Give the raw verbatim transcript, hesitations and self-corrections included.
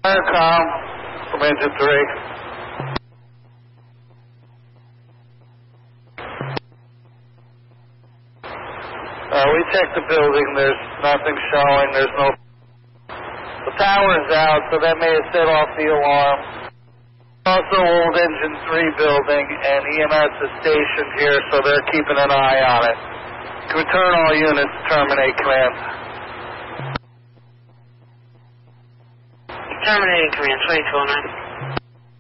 Firecom from engine three. Uh, we checked the building. There's nothing showing. There's no... The power's out, so that may have set off the alarm. Also, old engine three building, and E M S is stationed here, so they're keeping an eye on it. Return all units, terminate command. Terminating command, twenty-two oh nine.